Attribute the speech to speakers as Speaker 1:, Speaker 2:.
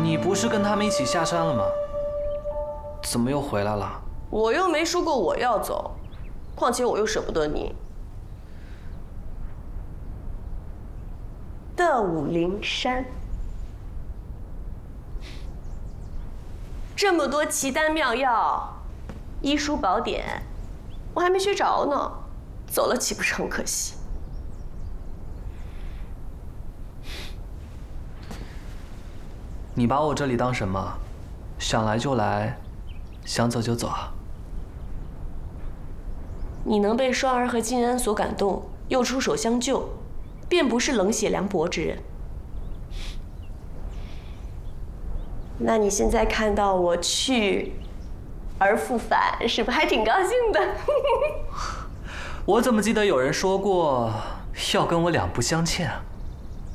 Speaker 1: 你不是跟他们一起下山了吗？怎么又回来了？
Speaker 2: 我又没说过我要走，况且我又舍不得你。的武陵山，这么多奇丹妙药、医书宝典，我还没学着呢，走了岂不是很可惜？
Speaker 1: 你把我这里当什么？想来就来，想走就走啊？
Speaker 2: 你能被双儿和金安所感动，又出手相救，便不是冷血凉薄之人。那你现在看到我去而复返，是不是还挺高兴的？
Speaker 1: 我怎么记得有人说过要跟我两不相欠啊？